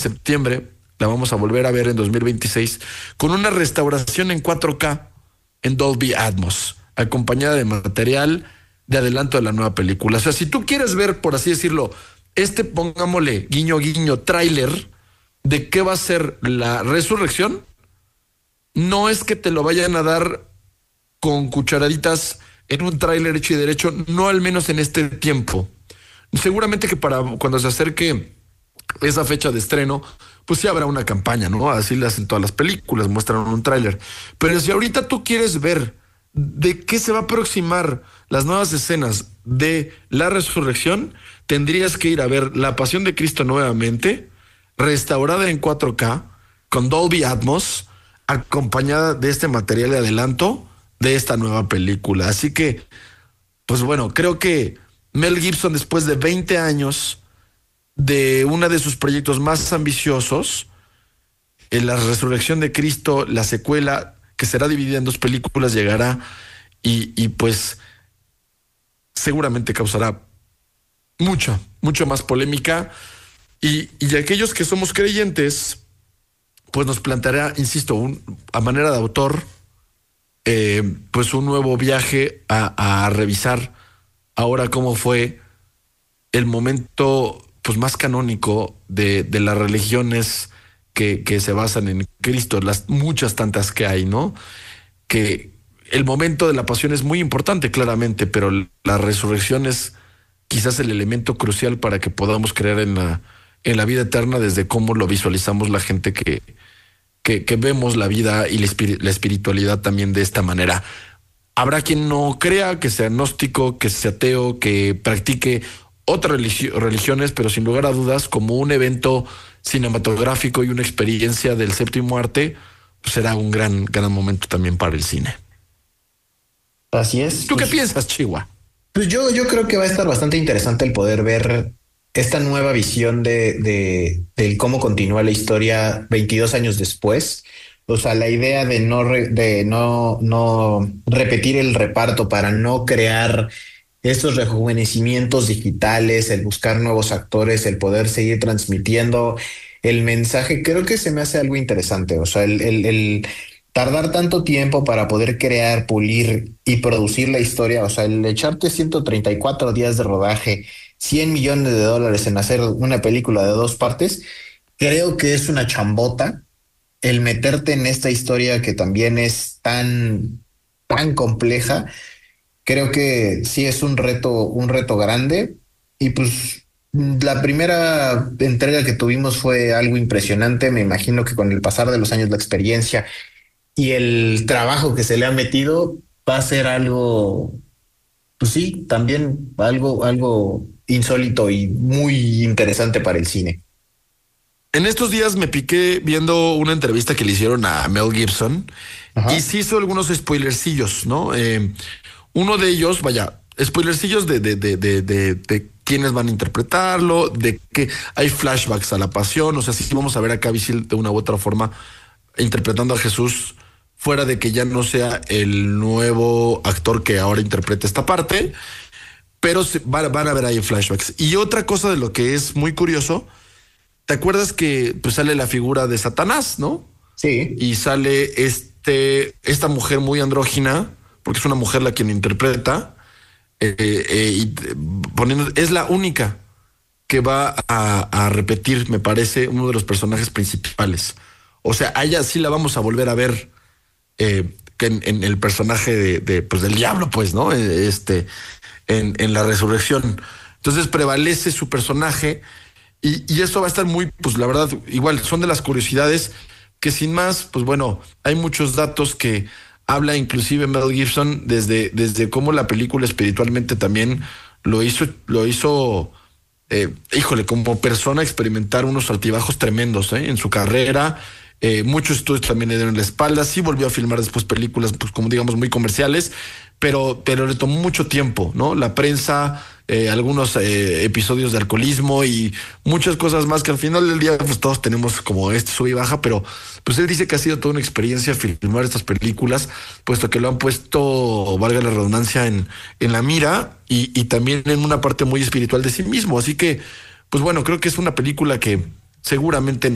septiembre, la vamos a volver a ver en 2026, con una restauración en 4K en Dolby Atmos, acompañada de material de adelanto de la nueva película. O sea, si tú quieres ver, por así decirlo, pongámosle, guiño, guiño, tráiler de qué va a ser la resurrección, no es que te lo vayan a dar con cucharaditas en un tráiler hecho y derecho, no al menos en este tiempo. Seguramente que para cuando se acerque esa fecha de estreno, pues sí habrá una campaña, ¿no? Así le hacen todas las películas, muestran un tráiler. Pero si ahorita tú quieres ver de qué se va a aproximar las nuevas escenas de la resurrección, tendrías que ir a ver La Pasión de Cristo nuevamente, restaurada en 4K, con Dolby Atmos, acompañada de este material de adelanto de esta nueva película. Así que, pues bueno, creo que Mel Gibson, después de 20 años de uno de sus proyectos más ambiciosos, en la Resurrección de Cristo, la secuela, que será dividida en 2 películas, llegará y pues seguramente causará mucha más polémica y aquellos que somos creyentes, pues nos planteará, insisto, a manera de autor, pues un nuevo viaje a revisar ahora cómo fue el momento pues más canónico de las religiones que se basan en Cristo, las muchas tantas que hay, ¿no? Que el momento de la pasión es muy importante, claramente, pero la resurrección es quizás el elemento crucial para que podamos creer en la vida eterna, desde cómo lo visualizamos la gente que vemos la vida y la espiritualidad también de esta manera. Habrá quien no crea, que sea agnóstico, que sea ateo, que practique otras religiones, pero sin lugar a dudas, como un evento cinematográfico y una experiencia del séptimo arte, pues será un gran momento también para el cine. Así es. ¿Tú qué piensas, Chihuahua? Pues yo creo que va a estar bastante interesante el poder ver esta nueva visión del cómo continúa la historia 22 años después. O sea, la idea de no repetir el reparto para no crear estos rejuvenecimientos digitales, el buscar nuevos actores, el poder seguir transmitiendo el mensaje, creo que se me hace algo interesante. O sea, el tardar tanto tiempo para poder crear, pulir y producir la historia, o sea, el echarte 134 días de rodaje, $100 millones en hacer una película de 2 partes, creo que es una chambota el meterte en esta historia que también es tan compleja. Creo que sí es un reto grande y pues la primera entrega que tuvimos fue algo impresionante. Me imagino que con el pasar de los años, la experiencia y el trabajo que se le ha metido va a ser algo, pues sí, también algo insólito y muy interesante para el cine. En estos días me piqué viendo una entrevista que le hicieron a Mel Gibson. Ajá. Y sí hizo algunos spoilercillos, ¿no? Uno de ellos, vaya, spoilercillos de quiénes van a interpretarlo, de que hay flashbacks a la pasión. O sea, sí vamos a ver a Cavill de una u otra forma interpretando a Jesús, fuera de que ya no sea el nuevo actor que ahora interpreta esta parte, pero van a ver ahí flashbacks. Y otra cosa de lo que es muy curioso, ¿te acuerdas que pues sale la figura de Satanás, no? Sí. Y sale esta mujer muy andrógina, porque es una mujer la quien interpreta, y es la única que va a repetir, me parece, uno de los personajes principales. O sea, a ella sí la vamos a volver a ver que en el personaje pues del diablo, pues, ¿no? En la resurrección. Entonces prevalece su personaje y eso va a estar muy, pues la verdad, igual son de las curiosidades que sin más, pues bueno, hay muchos datos que habla inclusive Mel Gibson desde cómo la película espiritualmente también lo hizo, híjole, como persona experimentar unos altibajos tremendos en su carrera. Muchos estudios también le dieron la espalda. Sí volvió a filmar después películas, pues como digamos, muy comerciales, pero le tomó mucho tiempo, ¿no? La prensa, algunos episodios de alcoholismo y muchas cosas más que al final del día pues todos tenemos como sub y baja, pero pues él dice que ha sido toda una experiencia filmar estas películas, puesto que lo han puesto, valga la redundancia, en la mira y también en una parte muy espiritual de sí mismo. Así que, pues bueno, creo que es una película que seguramente